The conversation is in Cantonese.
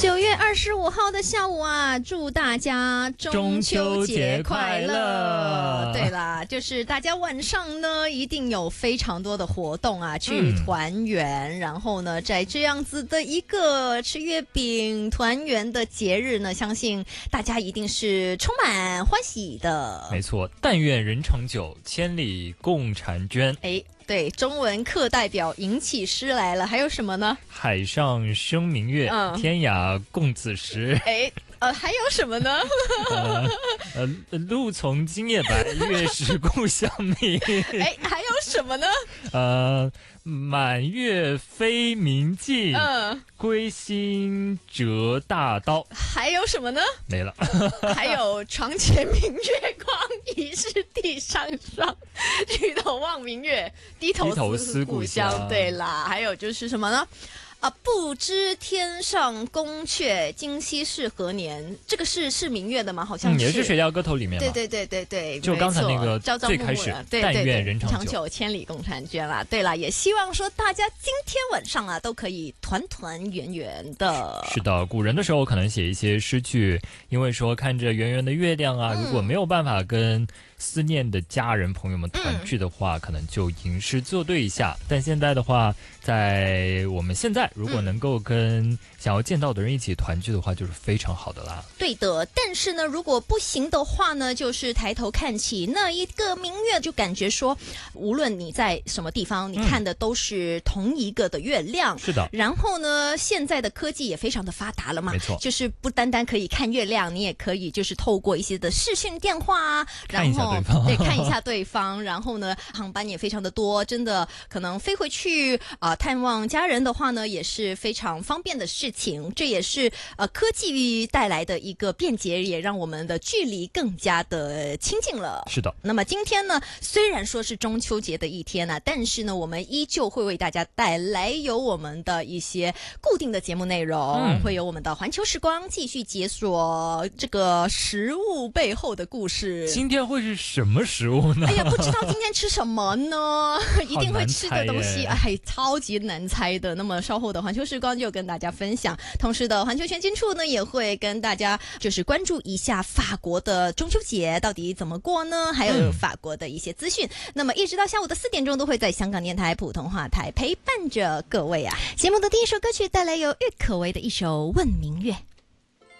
9月25号的下午啊，祝大家中秋节快乐！对啦，就是大家晚上呢一定有非常多的活动啊，去团圆。然后呢，在这样子的一个吃月饼团圆的节日呢，相信大家一定是充满欢喜的。 没错，但愿人长久，千里共婵娟。 对，中文课代表引起诗来了，还有什么呢？ 海上生明月，天涯共此时。 还有什么呢？ 露从今夜白，月是故乡明。 还有什么呢？ 满月飞明镜，归心折大刀。 还有什么呢？ 没了。 还有床前明月光，疑是地上霜。举头望明月，低头思故乡。对啦，还有就是什么呢？不知天上宫阙，今夕是何年？这个是明月的吗？好像是， 也是《水调歌头》里面嘛。 对， 就刚才那个最开始，但愿人长久，千里共婵娟啦。对啦，也希望说大家今天晚上啊都可以团团圆圆的。 是的，古人的时候可能写一些诗句，因为说看着圆圆的月亮啊，如果没有办法跟思念的家人朋友们团聚的话，可能就吟诗作对一下。但现在的话，在我们现在如果能够跟想要见到的人一起团聚的话，就是非常好的啦。 对的，但是呢，如果不行的话呢，就是抬头看起那一个明月，就感觉说，无论你在什么地方，你看的都是同一个的月亮。 是的。 然后呢，现在的科技也非常的发达了嘛， 没错， 就是不单单可以看月亮，你也可以就是透过一些的视讯电话啊， 然后看一下对方，然后呢，航班也非常的多，真的可能飞回去探望家人的话呢，也是非常方便的事情。这也是科技带来的一个便捷，也让我们的距离更加的亲近了。 是的。 那么今天呢，虽然说是中秋节的一天啊，但是呢，我们依旧会为大家带来有我们的一些固定的节目内容，会有我们的环球时光继续解锁这个食物背后的故事。 今天会是什么食物呢？ 不知道今天吃什么呢？一定会吃的东西，超级难猜的。那么稍后的环球时光就跟大家分享，同时的环球全境处呢也会跟大家就是关注一下法国的中秋节到底怎么过呢？还有法国的一些资讯。那么一直到下午的4点钟都会在香港电台普通话台陪伴着各位啊。节目的第一首歌曲带来由郁可唯的一首《问明月》。